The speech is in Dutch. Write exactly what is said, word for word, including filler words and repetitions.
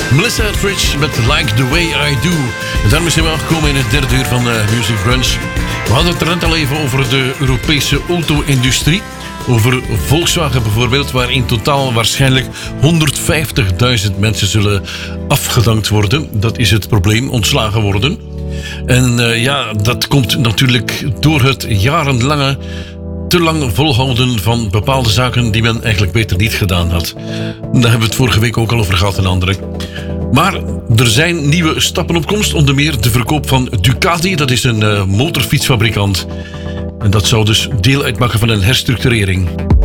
Melissa Etheridge met Like the Way I Do. En daarmee zijn we aangekomen in het derde uur van uh, Music Brunch. We hadden het er net al even over de Europese auto-industrie. Over Volkswagen bijvoorbeeld, waar in totaal waarschijnlijk honderdvijftigduizend mensen zullen afgedankt worden. Dat is het probleem, ontslagen worden. En uh, ja, dat komt natuurlijk door het jarenlange, te lang volhouden van bepaalde zaken die men eigenlijk beter niet gedaan had. Daar hebben we het vorige week ook al over gehad en andere. Maar er zijn nieuwe stappen op komst, onder meer de verkoop van Ducati. Dat is een uh, motorfietsfabrikant. En dat zou dus deel uitmaken van een herstructurering.